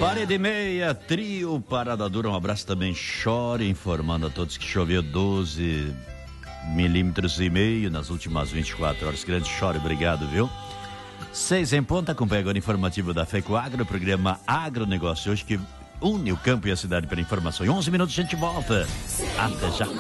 Parede meia, trio, parada dura, um abraço também, Chore, informando a todos que choveu 12 milímetros e meio nas últimas 24 horas. Grande Chore, obrigado, viu? 6 em ponta, acompanha agora o informativo da FECO Agro, o programa Agronegócio, hoje que une o campo e a cidade para informação. Em 11 minutos a gente volta. Até já.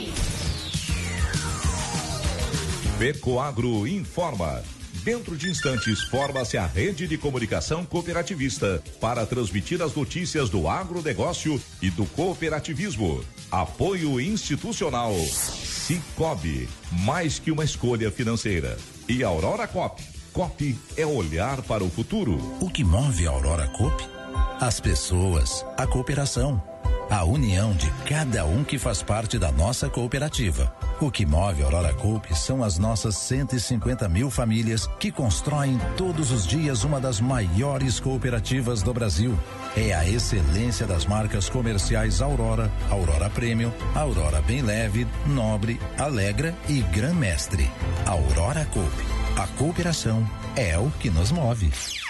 FECO Agro informa. Dentro de instantes, forma-se a rede de comunicação cooperativista para transmitir as notícias do agronegócio e do cooperativismo. Apoio institucional. Cicobi, mais que uma escolha financeira. E Aurora Coop. Coop é olhar para o futuro. O que move a Aurora Coop? As pessoas, a cooperação, a união de cada um que faz parte da nossa cooperativa. O que move a Aurora Coop são as nossas 150 mil famílias que constroem todos os dias uma das maiores cooperativas do Brasil. É a excelência das marcas comerciais Aurora, Aurora Premium, Aurora Bem Leve, Nobre, Alegra e Gran Mestre. Aurora Coop. A cooperação é o que nos move.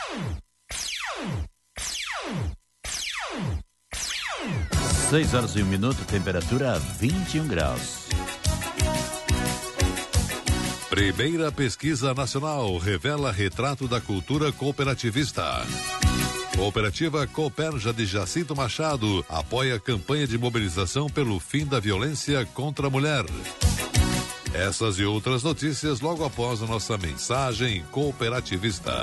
6 horas e 1 minuto, temperatura 21 graus. Primeira pesquisa nacional revela retrato da cultura cooperativista. Cooperativa Cooperja de Jacinto Machado apoia a campanha de mobilização pelo fim da violência contra a mulher. Essas e outras notícias logo após a nossa mensagem cooperativista.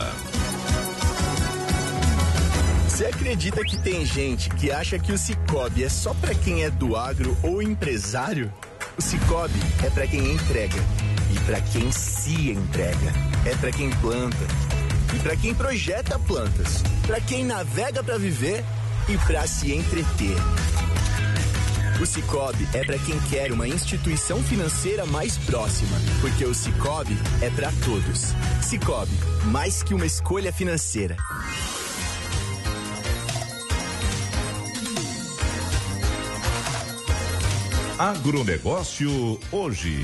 Você acredita que tem gente que acha que o Cicobi é só para quem é do agro ou empresário? O Cicobi é para quem entrega e para quem se entrega. É para quem planta e para quem projeta plantas, para quem navega para viver e para se entreter. O Cicobi é para quem quer uma instituição financeira mais próxima, porque o Cicobi é para todos. Cicobi, mais que uma escolha financeira. Agronegócio hoje.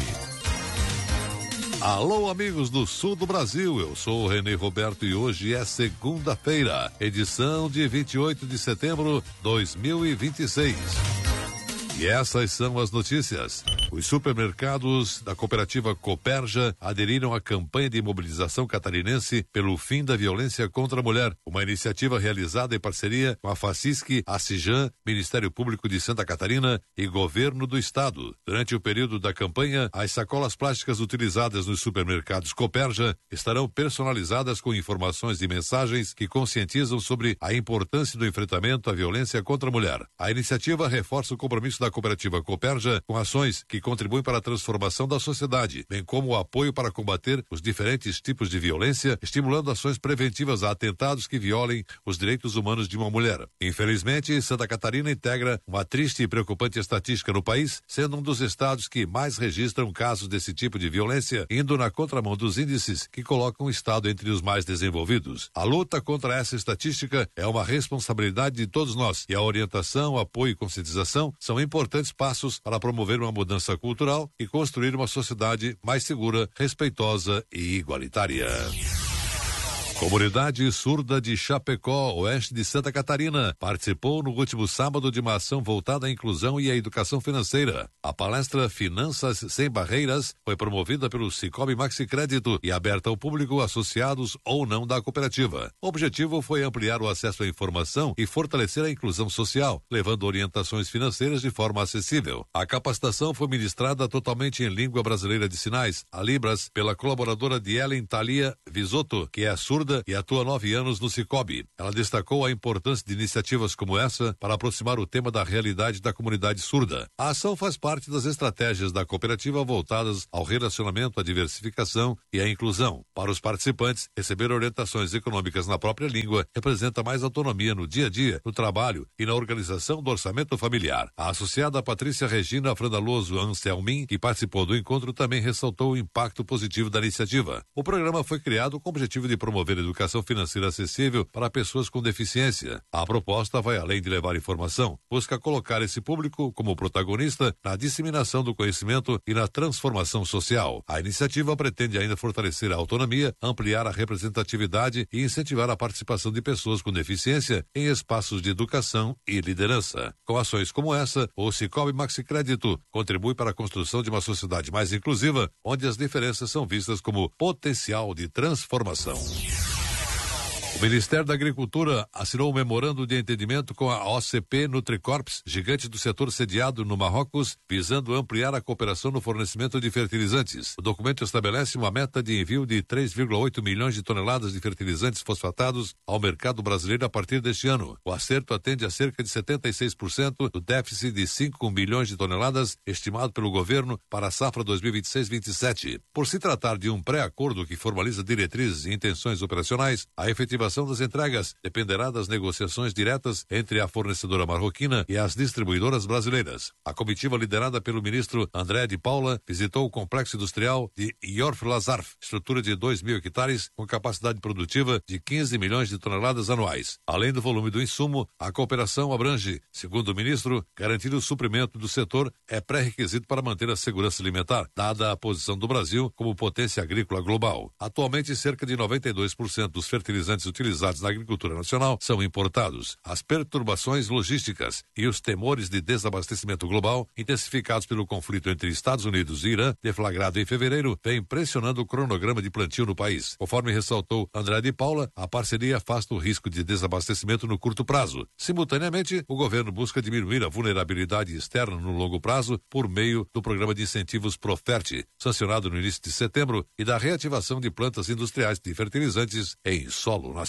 Alô, amigos do sul do Brasil, eu sou o Renê Roberto e hoje é segunda-feira, edição de 28 de setembro de 2026. E essas são as notícias. Os supermercados da cooperativa Cooperja aderiram à campanha de mobilização catarinense pelo fim da violência contra a mulher, uma iniciativa realizada em parceria com a Facisc, a Cijan, Ministério Público de Santa Catarina e Governo do Estado. Durante o período da campanha, as sacolas plásticas utilizadas nos supermercados Cooperja estarão personalizadas com informações e mensagens que conscientizam sobre a importância do enfrentamento à violência contra a mulher. A iniciativa reforça o compromisso da cooperativa Cooperja com ações que contribuem para a transformação da sociedade, bem como o apoio para combater os diferentes tipos de violência, estimulando ações preventivas a atentados que violem os direitos humanos de uma mulher. Infelizmente, Santa Catarina integra uma triste e preocupante estatística no país, sendo um dos estados que mais registram casos desse tipo de violência, indo na contramão dos índices que colocam o estado entre os mais desenvolvidos. A luta contra essa estatística é uma responsabilidade de todos nós, e a orientação, apoio e conscientização são importantes passos para promover uma mudança cultural e construir uma sociedade mais segura, respeitosa e igualitária. Comunidade surda de Chapecó, oeste de Santa Catarina, participou no último sábado de uma ação voltada à inclusão e à educação financeira. A palestra Finanças Sem Barreiras foi promovida pelo Cicobi Maxi Crédito e aberta ao público, associados ou não da cooperativa. O objetivo foi ampliar o acesso à informação e fortalecer a inclusão social, levando orientações financeiras de forma acessível. A capacitação foi ministrada totalmente em língua brasileira de sinais, a Libras, pela colaboradora de Ellen Thalia Visotto, que é surda e atua há 9 anos no Cicobi. Ela destacou a importância de iniciativas como essa para aproximar o tema da realidade da comunidade surda. A ação faz parte das estratégias da cooperativa voltadas ao relacionamento, à diversificação e à inclusão. Para os participantes, receber orientações econômicas na própria língua representa mais autonomia no dia a dia, no trabalho e na organização do orçamento familiar. A associada Patrícia Regina Frandaloso Anselmin, que participou do encontro, também ressaltou o impacto positivo da iniciativa. O programa foi criado com o objetivo de promover promover educação financeira acessível para pessoas com deficiência. A proposta vai além de levar informação, busca colocar esse público como protagonista na disseminação do conhecimento e na transformação social. A iniciativa pretende ainda fortalecer a autonomia, ampliar a representatividade e incentivar a participação de pessoas com deficiência em espaços de educação e liderança. Com ações como essa, o Sicoob Maxicrédito contribui para a construção de uma sociedade mais inclusiva, onde as diferenças são vistas como potencial de transformação. O Ministério da Agricultura assinou um memorando de entendimento com a OCP Nutricorps, gigante do setor sediado no Marrocos, visando ampliar a cooperação no fornecimento de fertilizantes. O documento estabelece uma meta de envio de 3,8 milhões de toneladas de fertilizantes fosfatados ao mercado brasileiro a partir deste ano. O acerto atende a cerca de 76% do déficit de 5 milhões de toneladas estimado pelo governo para a safra 2026-27. Por se tratar de um pré-acordo que formaliza diretrizes e intenções operacionais, a efetivação das entregas dependerá das negociações diretas entre a fornecedora marroquina e as distribuidoras brasileiras. A comitiva liderada pelo ministro André de Paula visitou o complexo industrial de Yorf Lazarf, estrutura de 2.000 hectares com capacidade produtiva de 15 milhões de toneladas anuais. Além do volume do insumo, a cooperação abrange, segundo o ministro, garantir o suprimento do setor é pré-requisito para manter a segurança alimentar, dada a posição do Brasil como potência agrícola global. Atualmente, cerca de 92% dos fertilizantes utilizados na agricultura nacional são importados. As perturbações logísticas e os temores de desabastecimento global, intensificados pelo conflito entre Estados Unidos e Irã, deflagrado em fevereiro, vem pressionando o cronograma de plantio no país. Conforme ressaltou André de Paula, a parceria afasta o risco de desabastecimento no curto prazo. Simultaneamente, o governo busca diminuir a vulnerabilidade externa no longo prazo por meio do programa de incentivos Profert, sancionado no início de setembro, e da reativação de plantas industriais de fertilizantes em solo nacional.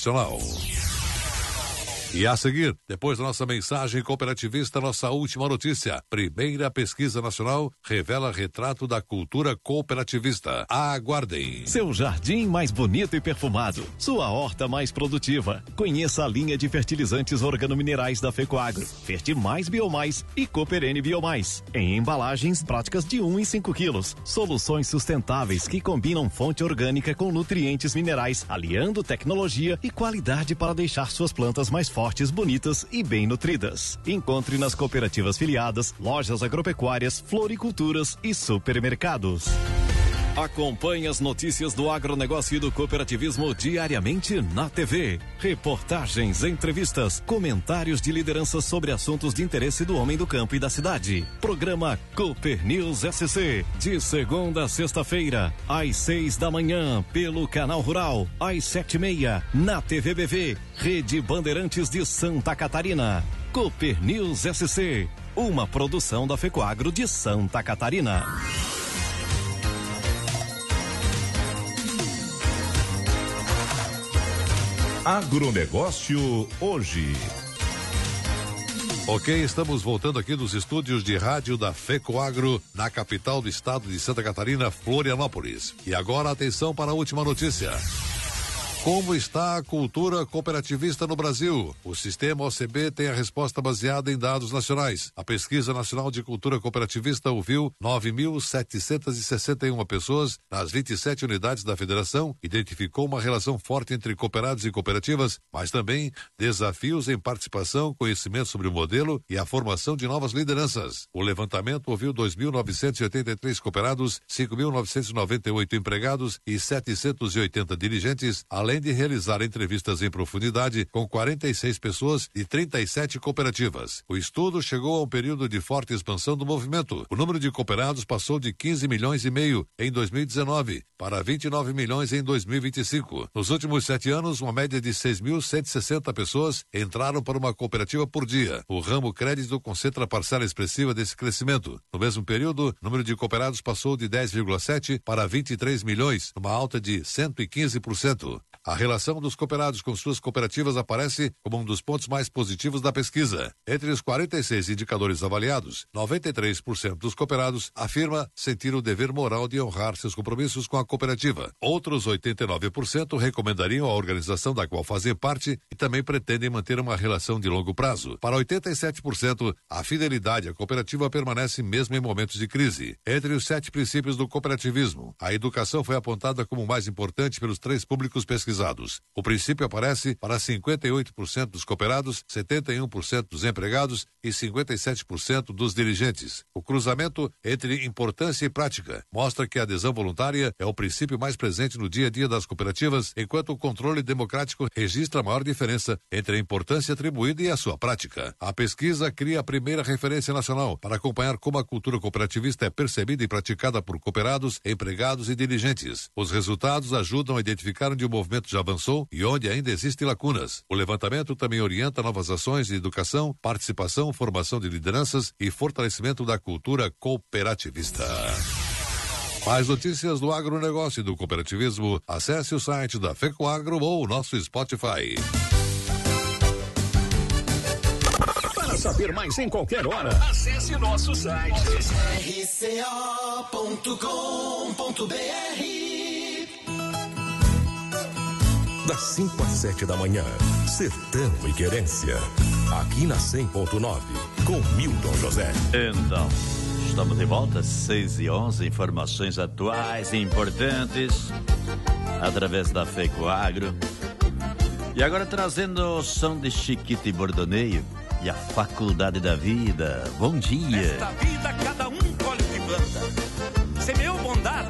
E a seguir, depois da nossa mensagem cooperativista, nossa última notícia. Primeira pesquisa nacional revela retrato da cultura cooperativista. Aguardem. Seu jardim mais bonito e perfumado. Sua horta mais produtiva. Conheça a linha de fertilizantes organominerais da Fecoagro. Fertimais Biomais e Cooperene Biomais. Em embalagens práticas de 1 e 5 quilos. Soluções sustentáveis que combinam fonte orgânica com nutrientes minerais, aliando tecnologia e qualidade para deixar suas plantas mais fortes, bonitas e bem nutridas. Encontre nas cooperativas filiadas, lojas agropecuárias, floriculturas e supermercados. Acompanhe as notícias do agronegócio e do cooperativismo diariamente na TV. Reportagens, entrevistas, comentários de lideranças sobre assuntos de interesse do homem do campo e da cidade. Programa Cooper News SC, de segunda a sexta-feira, às 6 da manhã, pelo Canal Rural, às 7h30, na TVBV, Rede Bandeirantes de Santa Catarina. Cooper News SC, uma produção da Fecoagro de Santa Catarina. Agronegócio hoje. Ok, estamos voltando aqui dos estúdios de rádio da Fecoagro, na capital do estado de Santa Catarina, Florianópolis. E agora atenção para a última notícia. Como está a cultura cooperativista no Brasil? O sistema OCB tem a resposta baseada em dados nacionais. A Pesquisa Nacional de Cultura Cooperativista ouviu 9.761 pessoas nas 27 unidades da federação, identificou uma relação forte entre cooperados e cooperativas, mas também desafios em participação, conhecimento sobre o modelo e a formação de novas lideranças. O levantamento ouviu 2.983 cooperados, 5.998 empregados e 780 dirigentes, além de realizar entrevistas em profundidade com 46 pessoas de 37 cooperativas. O estudo chegou a um período de forte expansão do movimento. O número de cooperados passou de 15 milhões e meio em 2019 para 29 milhões em 2025. Nos últimos 7 anos, uma média de 6.160 pessoas entraram para uma cooperativa por dia. O ramo crédito concentra a parcela expressiva desse crescimento. No mesmo período, o número de cooperados passou de 10,7 para 23 milhões, uma alta de 115%. A relação dos cooperados com suas cooperativas aparece como um dos pontos mais positivos da pesquisa. Entre os 46 indicadores avaliados, 93% dos cooperados afirma sentir o dever moral de honrar seus compromissos com a cooperativa. Outros 89% recomendariam a organização da qual fazem parte e também pretendem manter uma relação de longo prazo. Para 87%, a fidelidade à cooperativa permanece mesmo em momentos de crise. Entre os 7 princípios do cooperativismo, a educação foi apontada como o mais importante pelos 3 públicos pesquisados. comercializados. O princípio aparece para 58% dos cooperados, 71% dos empregados e 57% dos dirigentes. O cruzamento entre importância e prática mostra que a adesão voluntária é o princípio mais presente no dia a dia das cooperativas, enquanto o controle democrático registra a maior diferença entre a importância atribuída e a sua prática. A pesquisa cria a primeira referência nacional para acompanhar como a cultura cooperativista é percebida e praticada por cooperados, empregados e dirigentes. Os resultados ajudam a identificar onde o movimento já avançou e onde ainda existem lacunas. O levantamento também orienta novas ações de educação, participação, formação de lideranças e fortalecimento da cultura cooperativista. Mais notícias do agronegócio e do cooperativismo, acesse o site da FECOAGRO ou o nosso Spotify. Para saber mais em qualquer hora, acesse nosso site rco.com.br. Das 5 às 7 da manhã, Sertão e Querência. Aqui na 100.9, com Milton José. Então, estamos de volta, 6h11, informações atuais e importantes, através da FECOAGRO. E agora trazendo o som de Chiquito e Bordoneio e a Faculdade da Vida. Bom dia. Esta vida, cada